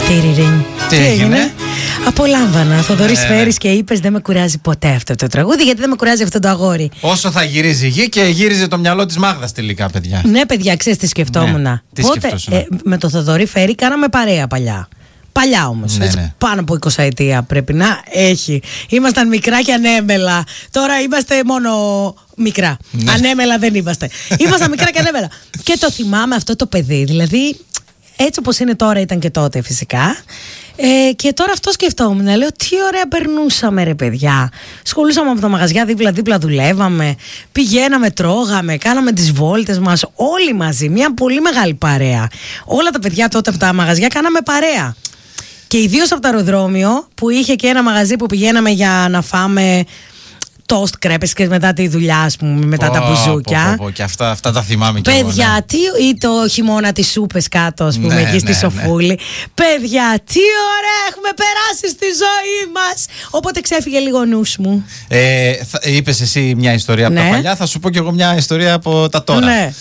Τι έγινε? Απολάμβανα. Θοδωρής Φέρης και είπες δεν με κουράζει ποτέ αυτό το τραγούδι, γιατί δεν με κουράζει αυτό το αγόρι. Όσο θα γυρίζει η γη και γύριζε το μυαλό της Μάγδας τελικά, παιδιά. Ναι, παιδιά, ξέρεις τι σκεφτόμουν. Ναι, τι σκεφτόσουν? Με το Θοδωρή Φέρη κάναμε παρέα παλιά. Παλιά όμως, Ναι. πάνω από 20 ετία πρέπει να έχει. Ήμασταν μικρά και ανέμελα. Τώρα είμαστε μόνο μικρά. Ναι. Ανέμελα δεν είμαστε. Ήμασταν μικρά και ανέμελα. Και το θυμάμαι αυτό το παιδί. Δηλαδή, έτσι όπως είναι τώρα ήταν και τότε φυσικά. Και τώρα αυτό σκεφτόμουν. Λέω, τι ωραία περνούσαμε, ρε παιδιά. Σχολούσαμε από τα μαγαζιά, δίπλα-δίπλα δουλεύαμε. Πηγαίναμε, τρώγαμε, κάναμε τις βόλτες μας. Όλοι μαζί. Μια πολύ μεγάλη παρέα. Όλα τα παιδιά τότε από τα μαγαζιά κάναμε παρέα. Και ιδίως από το αεροδρόμιο που είχε και ένα μαγαζί που πηγαίναμε για να φάμε τόστ, κρέπες και μετά τη δουλειά, ας πούμε, μετά τα μπουζούκια. Και αυτά τα θυμάμαι και παιδιά, εγώ, ναι. ή το χειμώνα τις σούπες κάτω, ας πούμε, εκεί στη Σοφούλη. Παιδιά, τι ωραία έχουμε περάσει στη ζωή μας. Οπότε ξέφυγε λίγο ο νους μου. Είπες εσύ μια ιστορία από τα παλιά, θα σου πω κι εγώ μια ιστορία από τα τώρα. Ναι.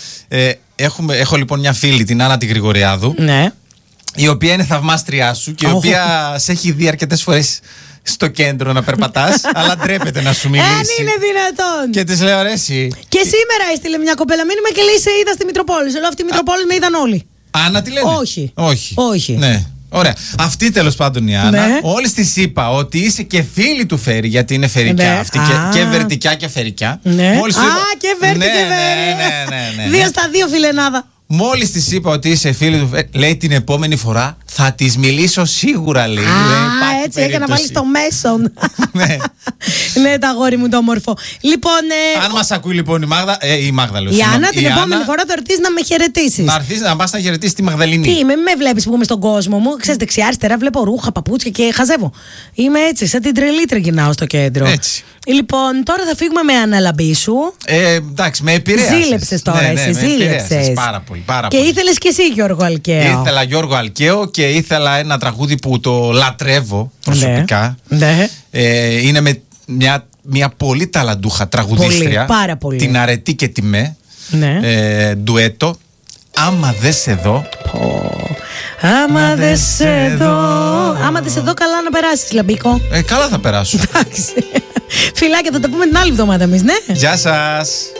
Έχω λοιπόν μια φίλη, την Άννα τη Γρηγοριάδου. Ναι. Η οποία είναι θαυμάστριά σου και η οποία σε έχει δει αρκετές φορές στο κέντρο να περπατάς, αλλά ντρέπεται να σου μιλήσει. Αν είναι δυνατόν. Και της λέω, ρε εσύ. Και σήμερα έστειλε μια κοπέλα μήνυμα και λέει, σε είδα στη Μητροπόλη. Λέω, αυτή η Μητροπόλη με είδαν όλοι. Άννα τι λένε? Όχι. Ναι. Ωραία. Αυτή τέλος πάντων η Άννα, ναι. Όλες της είπα ότι είσαι και φίλη του Φέρη, γιατί είναι φερικιά, ναι. αυτή και βερτικιά και φερικιά. Ναι. Μόλις και βέρτη και βέρη. Ναι. 2 στα 2 φιλενάδα. Μόλις της είπα ότι είσαι φίλη του Φέρη, λέει την επόμενη φορά θα της μιλήσω σίγουρα, λέει. Έτσι έκανα να βάλει στο μέσον. Ναι. Ναι, τα αγόρι μου το όμορφο. Λοιπόν. Αν μας ακούει λοιπόν η Μάγδα, λέω. Η Άννα, την επόμενη φορά θα έρθεις να με χαιρετήσεις. Να έρθεις να πας να χαιρετήσεις τη Μαγδαληνή. Τι είμαι, με βλέπεις που είμαι στον κόσμο μου. Ξέρεις, δεξιά-αριστερά βλέπω ρούχα, παπούτσια και χαζεύω. Είμαι έτσι, σαν την τρελή τρεγγινάω στο κέντρο. Έτσι. Λοιπόν, τώρα θα φύγουμε με αναλαμπή σου. Εντάξει, με επηρέασες. Ζήλεψες τώρα, εσύ ζήλεψες. Πάρα πολύ. Και ήθελες και εσύ Γιώργο Αλκαίο. Ήθελα Γιώργο Αλκαίο και ήθελα ένα τραγούδι που το λατρεύω προσωπικά. Ναι. Είναι με μια πολύ ταλαντούχα τραγουδίστρια. Πάρα πολύ. Την Αρετή και τη Με. Ναι. Ντουέτο. Άμα δεν σε δω. Άμα δεν σε δω. Άμα δεν σε δω, καλά να περάσεις, Λαμπίκο. Καλά θα περάσω. Εντάξει. Φιλάκια, θα τα πούμε την άλλη εβδομάδα εμείς, ναι. Γεια σας.